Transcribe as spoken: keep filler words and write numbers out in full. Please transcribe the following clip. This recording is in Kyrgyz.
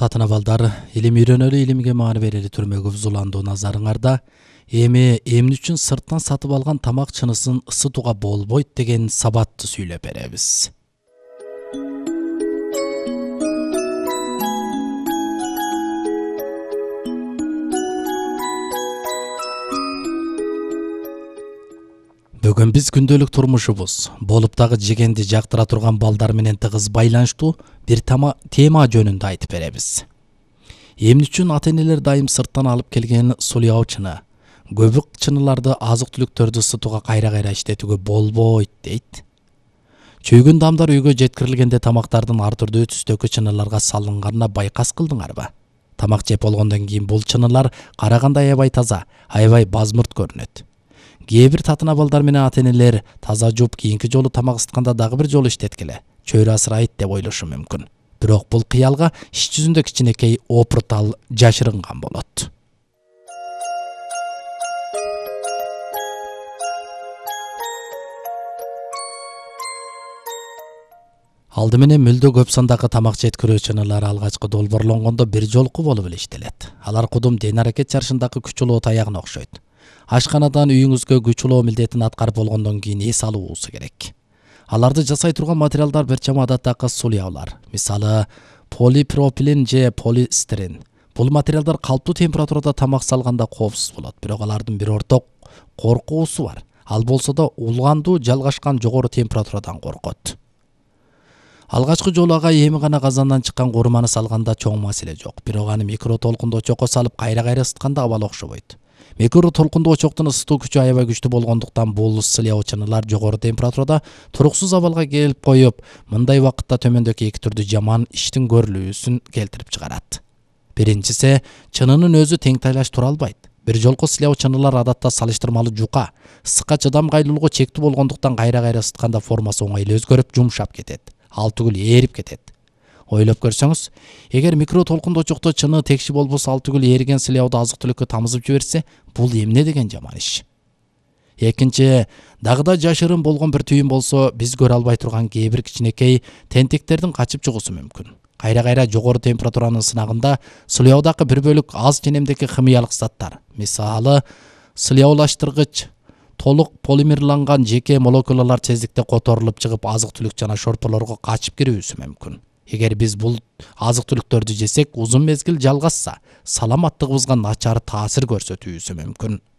Татына балдар, илим үйрөнөлү, илимге маани берели түрмөгө бузуландуу назарыңарда. Эми эмне үчүн сырттан сатып алган тамак чынысын ысытууга болбойт деген сабатты сүйлөп беребиз. Бүгүн биз күндөлүк турмушубуз, болуп дагы жегенди жактыра турган балдар менен тыгыз байланыштуу бир тема жөнүндө айтып беребиз. Эмне үчүн ата-энелер дайым сырттан алып келген сулуу чыны, көбүк чыныларды азык-түлүктөрдү ысытууга кайра-кайра иштетүүгө болбойт дейт. Чөйгөн дамдар үйгө жеткирилгенде тамактардын ар түрдүү түстөгү чыныларга салынганына байкас кылдыңарбы? Тамак жеп болгондон кийин бул чынылар караганда аябай таза, аябай базмырт көрүнөт. Кээ бир татына балдар менен ата-энелер таза жууп кийинки жолу тамак ысытканда дагы бир жолу иштеткиле, чөйрө асырайт деп ойлошу мүмкүн. Бирок бул кыялга иш жүзүндө кичинекей опуртал жашырынган болот. Алды менен мүлдө көп сандагы тамак жеткирүү чынылары алгачкы долбоорлонгондо бир жолку болуп эле иштелет. Алар кудум ден-аракет жарышындагы күч улоо таягына окшойт. Ашканадан үйүңүзгө күч улоо милдетин аткарып болгондон кийин эс алуусу керек. Аларды жасай турган материалдар бир чама адаттагы сулуулар, мисалы полипропилен же полистирен. Бул материалдар калптуу температурада тамак салганда коопсуз болот, бирок алардын бир орток коркуусу бар. Ал болсо да улгандуу жалгашкан жогору температурадан коркот. Алгачкы жолу ага эми гана казандан чыккан курманы салганда чоң маселе жок, бирок аны микро толкундуу очокко салып кайра-кайра ысытканда абал окшобойт. Микро толкундуу очоктун ысытуу күчү аябай күчтүү болгондуктан бул сылуу чынылар жогору температурада туруксуз абалга келип коюп, мындай убакытта төмөндөгү эки түрдүү жаман иштин көрүлүүсүн келтирип чыгарат. Биринчиси, чынынын өзү тең тайлаш тура албайт. Бир жолку сылуу чынылар адатта салыштырмалуу жука, ысыкка чыдамгайлуулугу чектүү болгондуктан кайра-кайра ысытканда формасы оңой өзгөрүп, жумшап кетет. Ал түгүл ээрип кетет. Ойлоп көрсөңүз, эгер микро толкундуу очокто чыны текши болбосо, ал түгүл ээриген сылууду азык-түлүккө тамызып жиберсе, бул эмне деген жаман иш. Экинчи, дагы жашырын болгон бир түйүн болсо, биз көрө албай турган кээ бир кичинекей тентектердин качып чыгуусу мүмкүн. Кайра-кайра жогору температуранын сынагында сылуудагы бир бөлүк аз женемдеги химиялык заттар, мисалы сылуулаштыргыч, толук полимерланган жеке молекулалар тездикте которулуп чыгып, азык-түлүк жана шорполорго качып кирүүсү мүмкүн. Эгер биз бул азык-түлүктөрдү жесек, узун мезгил жалгасса, саламаттыгыбызга начар таасир көрсөтүүсү мүмкүн.